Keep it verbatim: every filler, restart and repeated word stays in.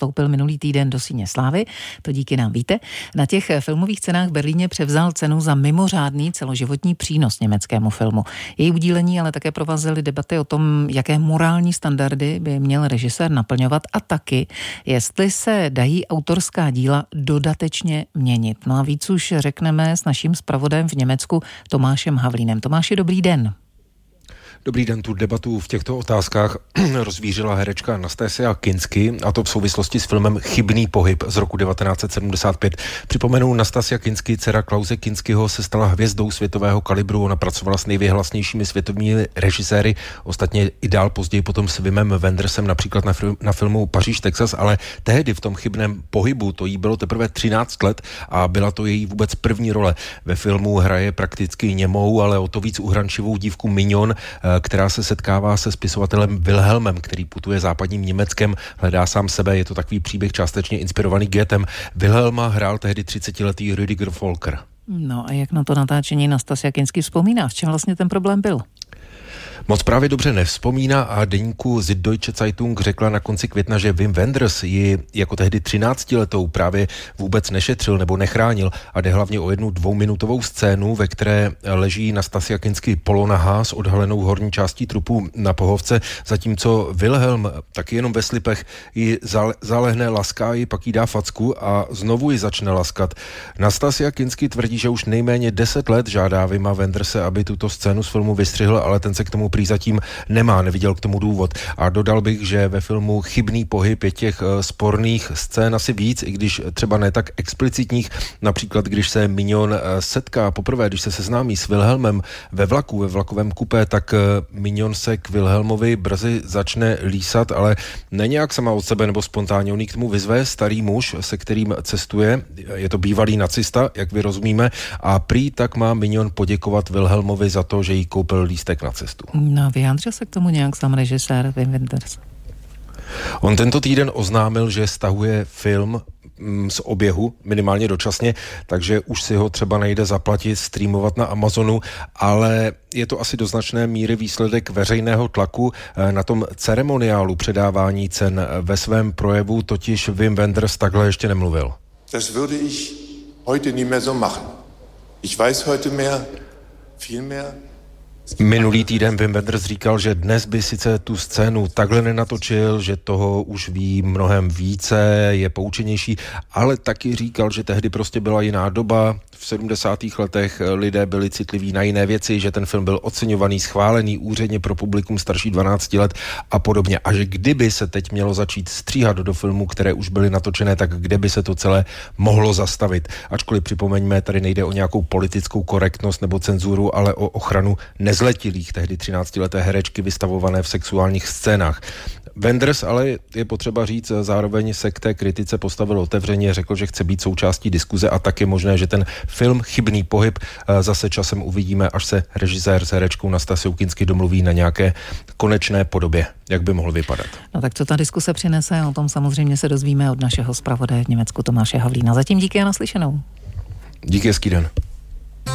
vstoupil minulý týden do síně slávy, to díky nám víte. Na těch filmových cenách v Berlíně převzal cenu za mimořádný celoživotní přínos německému filmu. Její udílení ale také provázely debaty o tom, jaké morální standardy by měl režisér naplňovat a taky, jestli se dají autorská díla dodatečně měnit. No a víc už řekneme s naším zpravodajem v Německu Tomášem Havlínem. Tomáši, dobrý den. Dobrý den, tu debatu v těchto otázkách rozvířila herečka Nastasia Kinski, a to v souvislosti s filmem Chybný pohyb z roku devatenáct set sedmdesát pět. Připomenu, Nastasia Kinski, dcera Klause Kinskiho, se stala hvězdou světového kalibru. Ona pracovala s nejvyhlasnějšími světovými režiséry, ostatně i dál později potom s Wimem Wendersem, například na, fil- na filmu Paříž, Texas, ale tehdy v tom Chybném pohybu, to jí bylo teprve třináct let a byla to její vůbec první role. Ve filmu hraje prakticky němou, ale o to víc uhrančivou dívku Mignon, která se setkává se spisovatelem Wilhelmem, který putuje západním Německem, hledá sám sebe. Je to takový příběh částečně inspirovaný Goethem. Wilhelma hrál tehdy třicetiletý Rüdiger Volker. No a jak na to natáčení Nastasia Kinski vzpomíná? V čem vlastně ten problém byl? Moc právě dobře nevzpomíná a deníku Süddeutsche Zeitung řekla na konci května, že Wim Wenders ji jako tehdy třináctiletou právě vůbec nešetřil nebo nechránil a jde hlavně o jednu dvouminutovou scénu, ve které leží Nastasia Kinski polonahá s odhalenou horní částí trupu na pohovce, zatímco Wilhelm taky jenom ve slipech ji zalehne, laská ji, pak jí dá facku a znovu ji začne laskat. Nastasia Kinski tvrdí, že už nejméně deset let žádá Wima Wenderse, aby tuto scénu z filmu vystřihl, ale ten se k tomu prý zatím nemá, neviděl k tomu důvod. A dodal bych, že ve filmu Chybný pohyb je těch sporných scén asi víc, i když třeba ne tak explicitních. Například, když se Mignon setká poprvé, když se seznámí s Wilhelmem ve vlaku, ve vlakovém kupé, tak Mignon se k Wilhelmovi brzy začne lísat, ale ne nějak sama od sebe nebo spontánně. On k tomu vyzve starý muž, se kterým cestuje. Je to bývalý nacista, jak vy rozumíme, a prý tak má Mignon poděkovat Wilhelmovi za to, že jí koupil lístek na cestu. No, vyjádřil se k tomu nějak sám režisér Wim Wenders? On tento týden oznámil, že stahuje film z oběhu, minimálně dočasně, takže už si ho třeba nejde zaplatit, streamovat na Amazonu, ale je to asi do značné míry výsledek veřejného tlaku. Na tom ceremoniálu předávání cen ve svém projevu totiž Wim Wenders takhle ještě nemluvil. Das würde ich heute nie mehr so machen. Ich weiß heute mehr, viel mehr. Minulý týden Wim Wenders říkal, že dnes by sice tu scénu takhle nenatočil, že toho už ví mnohem více, je poučenější, ale taky říkal, že tehdy prostě byla jiná doba. V sedmdesátých letech lidé byli citliví na jiné věci, že ten film byl oceňovaný, schválený úředně pro publikum starší dvanáct let a podobně. A že kdyby se teď mělo začít stříhat do filmů, které už byly natočené, tak kde by se to celé mohlo zastavit. Ačkoliv připomeňme, tady nejde o nějakou politickou korektnost nebo cenzuru, ale o ochranu nezletilých, tehdy třináctileté herečky vystavované v sexuálních scénách. Wenders ale je potřeba říct, zároveň se k té kritice postavil otevřeně, řekl, že chce být součástí diskuze a tak je možné, že ten film Chybný pohyb zase časem uvidíme, až se režisér s herečkou Nastasiou Kinski domluví na nějaké konečné podobě, jak by mohl vypadat. No tak co ta diskuse přinese, o tom samozřejmě se dozvíme od našeho zpravodaje v Německu Tomáše Havlína. Zatím díky a naslyšenou. Díky, hezký den.